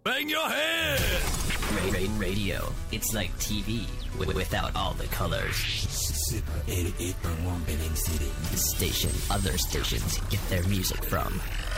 Bang your head! Radio. It's like TV without all the colors. Super 88.1 Penang City. The station other stations get their music from.